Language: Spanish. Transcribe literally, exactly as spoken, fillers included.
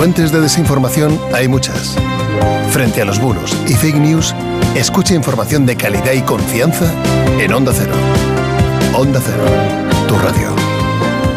Fuentes de desinformación hay muchas. Frente a los bulos y fake news, escucha información de calidad y confianza en Onda Cero. Onda Cero, tu radio.